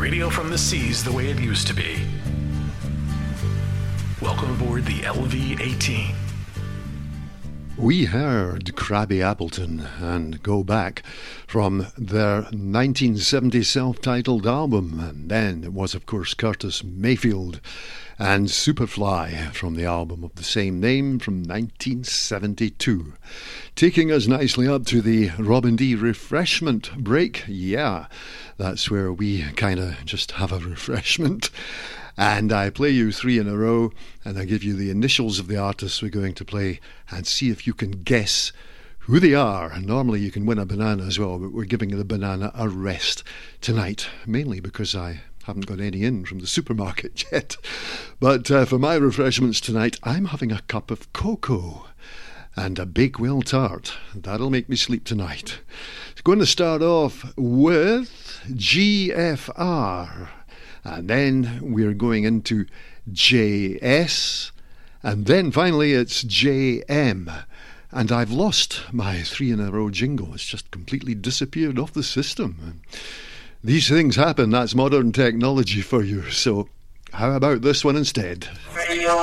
Radio from the seas the way it used to be. Welcome aboard the LV-18. We heard Krabby Appleton and Go Back from their 1970 self-titled album, and then it was of course Curtis Mayfield and Superfly from the album of the same name from 1972. Taking us nicely up to the Robin D refreshment break. Yeah, that's where we kind of just have a refreshment. And I play you three in a row, and I give you the initials of the artists we're going to play, and see if you can guess who they are. And normally you can win a banana as well, but we're giving the banana a rest tonight, mainly because I haven't got any in from the supermarket yet. But for my refreshments tonight, I'm having a cup of cocoa and a Bakewell tart. That'll make me sleep tonight. It's going to start off with GFR. And then we're going into JS. And then finally it's JM. And I've lost my three in a row jingle. It's just completely disappeared off the system. These things happen. That's modern technology for you. So how about this one instead?